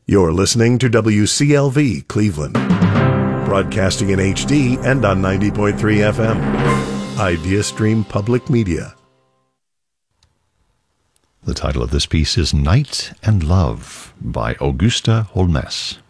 You're listening to WCLV Cleveland, broadcasting in HD and on 90.3 FM. IdeaStream Public Media. The title of this piece is Night and Love by Augusta Holmess.